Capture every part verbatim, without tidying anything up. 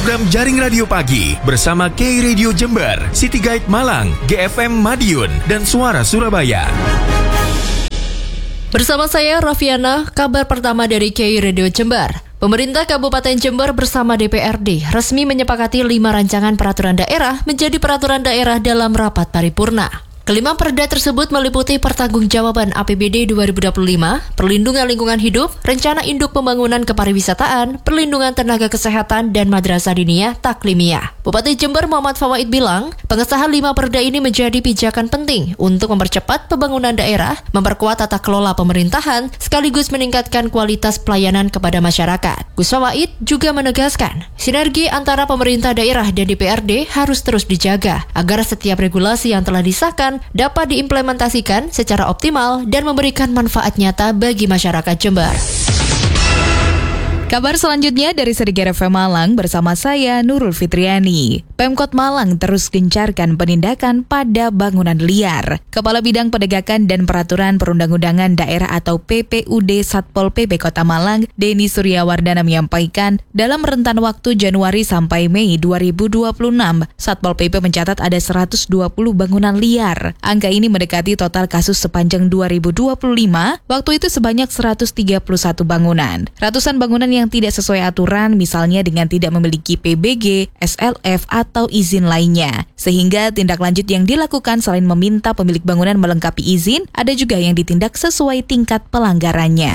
program Jaring Radio Pagi bersama K Radio Jember, City Guide Malang, G F M Madiun, dan Suara Surabaya. Bersama saya Raffiana, kabar pertama dari K Radio Jember. Pemerintah Kabupaten Jember bersama D P R D resmi menyepakati lima rancangan peraturan daerah menjadi peraturan daerah dalam rapat paripurna. Kelima perda tersebut meliputi pertanggungjawaban A P B D dua ribu dua puluh lima, perlindungan lingkungan hidup, rencana induk pembangunan kepariwisataan, perlindungan tenaga kesehatan, dan madrasah diniyah taklimiyah. Bupati Jember Muhammad Fawaid bilang, pengesahan lima perda ini menjadi pijakan penting untuk mempercepat pembangunan daerah, memperkuat tata kelola pemerintahan, sekaligus meningkatkan kualitas pelayanan kepada masyarakat. Gus Fawaid juga menegaskan, sinergi antara pemerintah daerah dan D P R D harus terus dijaga, agar setiap regulasi yang telah disahkan dapat diimplementasikan secara optimal dan memberikan manfaat nyata bagi masyarakat Jember. Kabar selanjutnya dari Serigara F M Malang bersama saya Nurul Fitriani. Pemkot Malang terus gencarkan penindakan pada bangunan liar. Kepala Bidang Penegakan dan Peraturan Perundang-undangan Daerah atau P P U D Satpol P P Kota Malang, Denny Suryawardana menyampaikan, dalam rentan waktu Januari sampai Mei dua ribu dua puluh enam, Satpol P P mencatat ada seratus dua puluh bangunan liar. Angka ini mendekati total kasus sepanjang dua ribu dua puluh lima, waktu itu sebanyak seratus tiga puluh satu bangunan. Ratusan bangunan yang yang tidak sesuai aturan, misalnya dengan tidak memiliki P B G, S L F, atau izin lainnya. Sehingga tindak lanjut yang dilakukan selain meminta pemilik bangunan melengkapi izin, ada juga yang ditindak sesuai tingkat pelanggarannya.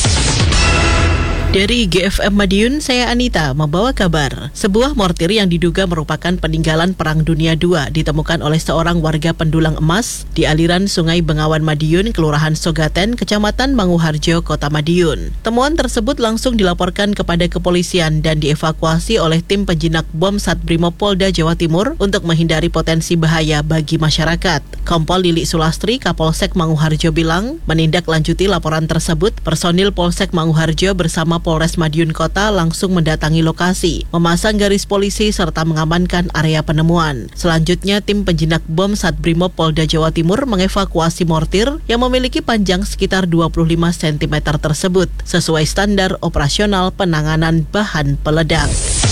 Dari G F M Madiun, saya Anita membawa kabar. Sebuah mortir yang diduga merupakan peninggalan Perang Dunia dua ditemukan oleh seorang warga pendulang emas di aliran Sungai Bengawan Madiun, Kelurahan Sogaten, Kecamatan Manguharjo, Kota Madiun. Temuan tersebut langsung dilaporkan kepada kepolisian dan dievakuasi oleh tim penjinak bom Satbrimob Polda Jawa Timur untuk menghindari potensi bahaya bagi masyarakat. Kompol Lili Sulastri, Kapolsek Manguharjo bilang, menindaklanjuti laporan tersebut, personil Polsek Manguharjo bersama Polres Madiun Kota langsung mendatangi lokasi, memasang garis polisi serta mengamankan area penemuan. Selanjutnya, tim penjinak bom Satbrimob Polda Jawa Timur mengevakuasi mortir yang memiliki panjang sekitar dua puluh lima sentimeter tersebut, sesuai standar operasional penanganan bahan peledak.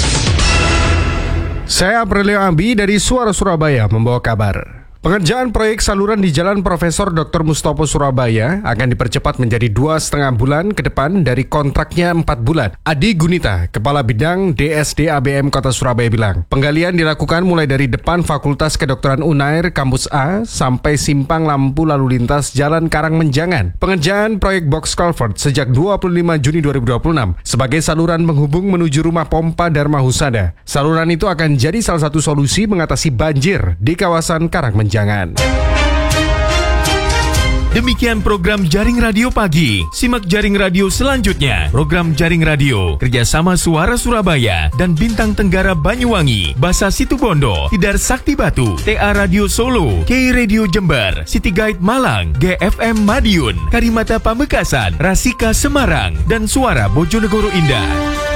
Saya Aprilio Ambi dari Suara Surabaya membawa kabar. Pengerjaan proyek saluran di Jalan Profesor Doktor Mustopo Surabaya akan dipercepat menjadi dua setengah bulan ke depan dari kontraknya empat bulan. Adi Gunita, Kepala Bidang D S D A B M Kota Surabaya bilang, penggalian dilakukan mulai dari depan Fakultas Kedokteran Unair Kampus A sampai simpang lampu lalu lintas Jalan Karangmenjangan. Pengerjaan proyek box culvert sejak dua puluh lima Juni dua ribu dua puluh enam sebagai saluran menghubung menuju rumah pompa Dharma Husada. Saluran itu akan jadi salah satu solusi mengatasi banjir di kawasan Karangmenjangan. Jangan. Demikian program Jaring Radio Pagi. Simak Jaring Radio selanjutnya. Program Jaring Radio kerjasama Suara Surabaya dan Bintang Tenggara Banyuwangi, Basa Situbondo, Tidar Sakti Batu, T A Radio Solo, K Radio Jember, City Guide Malang, G F M Madiun, Karimata Pamekasan, Rasika Semarang, dan Suara Bojonegoro Indah.